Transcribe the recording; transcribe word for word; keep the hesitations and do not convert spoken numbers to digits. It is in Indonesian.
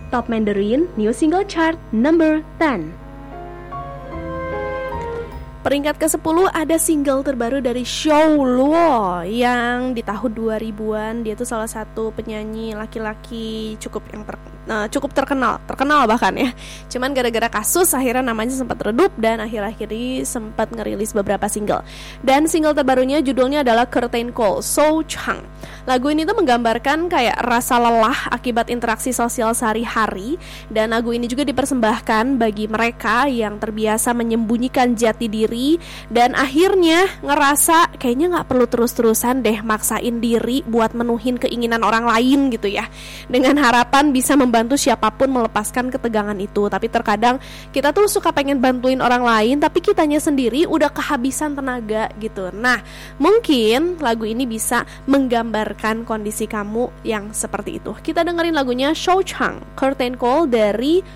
Top Mandarin New Single Chart Number ten. Peringkat kesepuluh ada single terbaru dari Xiao Luo yang di tahun dua ribuan dia tuh salah satu penyanyi laki-laki cukup yang ter, uh, cukup terkenal, terkenal bahkan ya. Cuman gara-gara kasus akhirnya namanya sempat redup dan akhir-akhir ini sempat ngerilis beberapa single. Dan single terbarunya judulnya adalah Curtain Call So Chang. Lagu ini tuh menggambarkan kayak rasa lelah akibat interaksi sosial sehari-hari, dan lagu ini juga dipersembahkan bagi mereka yang terbiasa menyembunyikan jati diri dan akhirnya ngerasa kayaknya gak perlu terus-terusan deh maksain diri buat menuhin keinginan orang lain gitu ya, dengan harapan bisa membantu siapapun melepaskan ketegangan itu. Tapi terkadang kita tuh suka pengen bantuin orang lain tapi kitanya sendiri udah kehabisan tenaga gitu. Nah, mungkin lagu ini bisa menggambarkan kondisi kamu yang seperti itu. Kita dengerin lagunya Xiao Chang, Curtain Call dari